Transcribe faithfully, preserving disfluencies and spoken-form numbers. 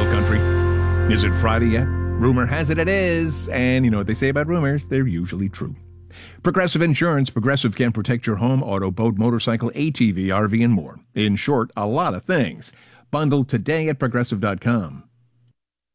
country. Is it Friday yet? Rumor has it it is. And you know what they say about rumors? They're usually true. Progressive Insurance. Progressive can protect your home, auto, boat, motorcycle, A T V, R V, and more. In short, a lot of things. Bundle today at progressive dot com.